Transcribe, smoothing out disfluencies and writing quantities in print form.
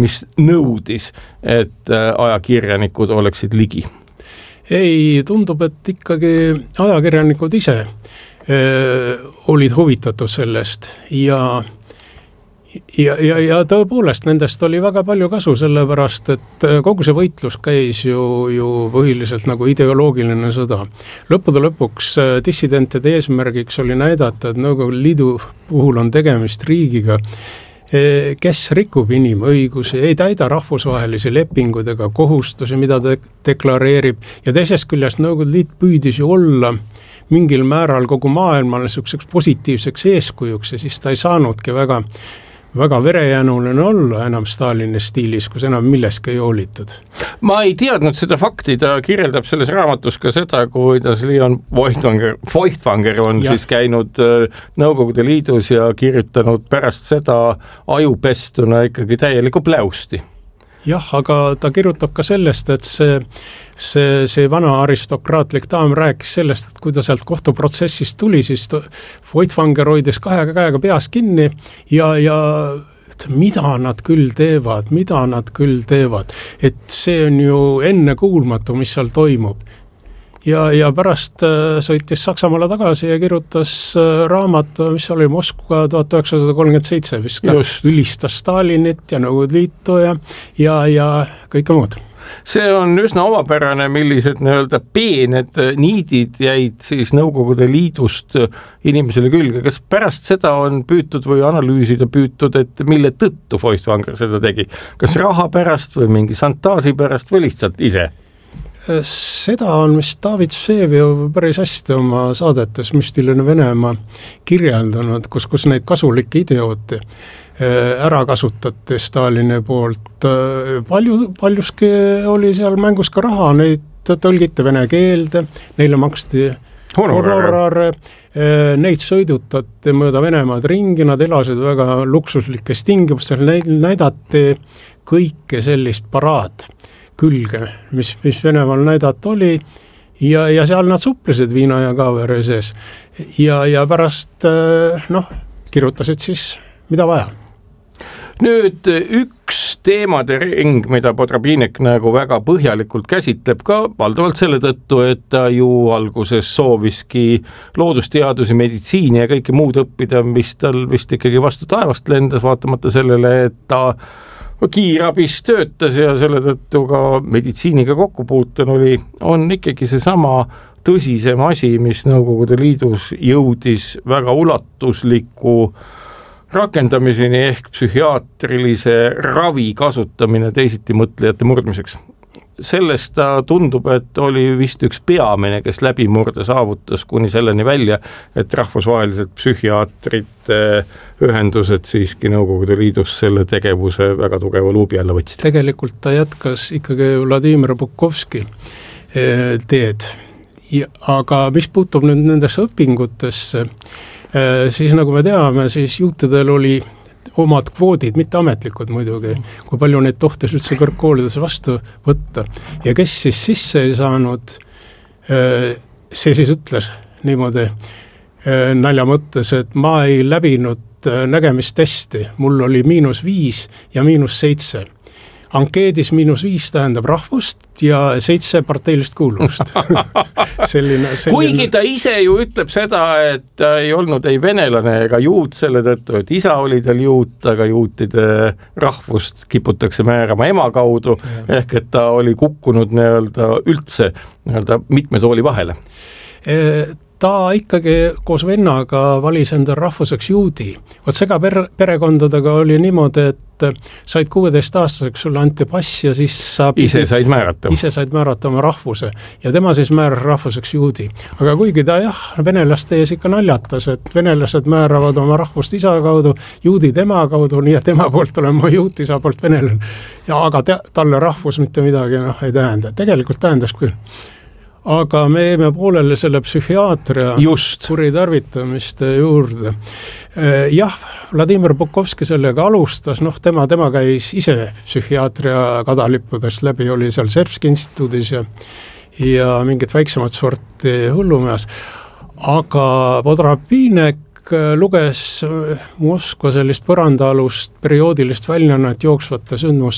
mis nõudis, et ajakirjanikud oleksid ligi? Ei, tundub, et ikkagi ajakirjanikud ise olid huvitatud sellest ja tõepoolest nendest oli väga palju kasu, sellepärast, et kogu see võitlus käis ju põhiliselt nagu ideoloogiline sõda. Lõppude lõpuks dissidentide eesmärgiks oli näidata, et Nõukogude Liidu puhul on tegemist riigiga, kes rikub inimõigusi, ei täida rahvusvahelisi lepinguid ega kohustusi, mida ta deklareerib, ja teisest küljest Nõukogude Liit püüdis ju olla mingil määral kogu maailmale selliseks positiivseks eeskujuks ja siis ta ei saanudki väga verejänuline olla enam Stalini stiilis, kus enam milleski ei hoolitud. Ma ei teadnud seda fakti, ta kirjeldab selles raamatus ka seda, kuidas Leon Feuchtwanger on siis käinud Nõukogude Liidus ja kirjutanud pärast seda ajupestuna ikkagi täieliku pläusti. Jah, aga ta kirjutab ka sellest, et see vana aristokraatlik daam rääkis sellest, et kui ta sealt kohtuprotsessist tuli, siis Feuchtwanger hoidis kahe käega peas kinni ja mida nad küll teevad, et see on ju ennekuulmatu, mis seal toimub. Ja pärast sõitis Saksamaale tagasi ja kirjutas raamat, mis oli Moskva 1937, vist ta ülistas Stalinit ja Nõukogude Liitu ja kõike muud. See on üsna omapärane, millised nii-öelda peened niidid jäid siis Nõukogude Liidust inimesele külge. Kas pärast seda on püütud või analüüsida püütud, et mille tõttu Feuchtwanger seda tegi? Kas raha pärast või mingi santaaži pärast või lihtsalt ise? Seda on vist David Vseviov päris hästi oma saadetes Müstiline Venemaa kirjeldanud, kus neid kasulikke ideoote ära kasutati Stalini poolt. Paljuski oli seal mängus ka raha, neid tõlgiti vene keelde, neile maksti honorare, neid sõidutati mööda Venemaad ringi, nad elasid väga luksuslikes tingimustel, näidati kõike sellist paraad külge, mis Venemaal näidata oli ja seal nad suplesid viina ja kaavere sees ja pärast kirjutasid siis mida vaja. Nüüd üks teemade ring, mida Podrabinek nagu väga põhjalikult käsitleb ka valdavalt selle tõttu, et ta ju alguses sooviski loodusteadusi, meditsiini ja kõike muud õppida, mis tal vist ikkagi vastu taevast lendas, vaatamata sellele, et ta kiirabis töötas ja selle tõttu ka meditsiiniga kokkupuuten on ikkagi see sama tõsisem asi, mis Nõukogude Liidus jõudis väga ulatusliku rakendamiseni ehk psühhiaatrilise ravi kasutamine teisitimõtlejate murdmiseks. Sellest ta tundub, et oli vist üks peamine, kes läbimurde saavutas kuni selleni välja, et rahvusvaheliselt psühhiaatrite ühendused siiski Nõukogude Liidus selle tegevuse väga tugeva luubi alla võtsid. Tegelikult ta jätkas ikkagi Vladimir Bukovski teed, aga mis puutub nüüd nendesse õpingutesse, siis nagu me teame, siis juutidel oli omad kvoodid, mitte ametlikud muidugi, kui palju neid tohtis üldse kõrgkoolides vastu võtta. Ja kes siis sisse ei saanud, see siis ütles niimoodi nalja mõttes, et ma ei läbinud nägemistesti, mul oli -5 ja -7. Ankeedis -5 tähendab rahvust ja 7 parteilist kuuluvust. selline... Kuigi ta ise ju ütleb seda, et ta ei olnud ei venelane ega juut selle tõttu, et isa oli tal juut, aga juutide rahvust kiputakse määrama ema kaudu, ehk et ta oli kukkunud üldse mitme tooli vahele. Ta ikkagi koos vennaga valis enda rahvuseks juudi. Vot sega perekondadega oli niimoodi, et said 16-aastaseks, sulle anti pass ja siis ise said määrata oma rahvuse ja tema siis määras rahvuseks juudi. Aga kuigi ta venelaste ees ikka naljatas, et venelased määravad oma rahvust isa kaudu, juudi tema kaudu, nii et tema poolt olen ma juut, isa poolt venelane. Aga talle rahvus mitte midagi ei tähenda. Tegelikult tähendas küll. Aga me jäime poolele selle psühhiaatria kuritarvitamiste juurde. Jah, Vladimir Bukovski sellega alustas, tema käis ise psühhiaatria kadalippudest läbi, oli seal Serbski instituudis ja mingit väiksemat sorti hullumeas. Aga Podrabinek luges Moskva sellist põrandaalust perioodilist väljanat jooksvate sündmuste